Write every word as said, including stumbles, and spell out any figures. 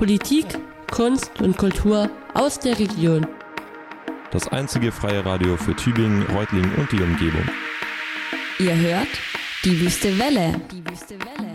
Politik, Kunst und Kultur aus der Region. Das einzige freie Radio für Tübingen, Reutlingen und die Umgebung. Ihr hört die Wüste Welle. Die Wüste Welle.